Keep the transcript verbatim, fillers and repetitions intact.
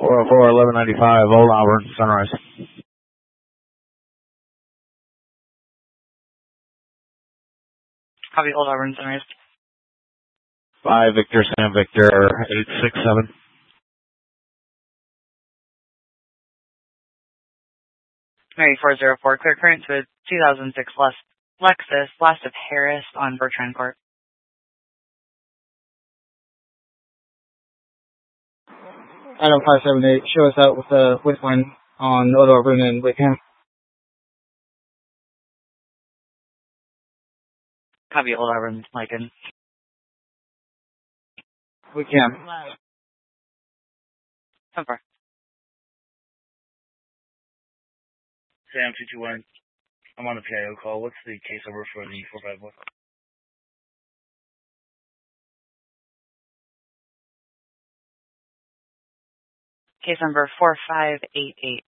four oh four, eleven ninety-five, Old Auburn, Sunrise. Copy, Old Auburn, Sunrise. five Victor, Sam Victor, eight six seven. Mary four zero four, clear current to a two thousand six Lexus, last of Harris on Bertrand Court. Item five seven eight, show us out with the with one on Old Auburn and Wickham. Copy, Old Auburn, Lincoln. Wickham. So far. Sam two two one, I'm on the P I O call. What's the case number for the four five one? Case number four five eight eight.